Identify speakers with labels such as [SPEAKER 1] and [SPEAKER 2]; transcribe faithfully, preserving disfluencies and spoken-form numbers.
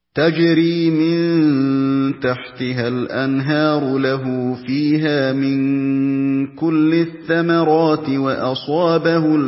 [SPEAKER 1] تَجْرِي مِن تَحْتِهَا الْأَنْهَارُ لَهُ فِيهَا مِن كُلِّ الثَّمَرَاتِ وَأَصَابَهُ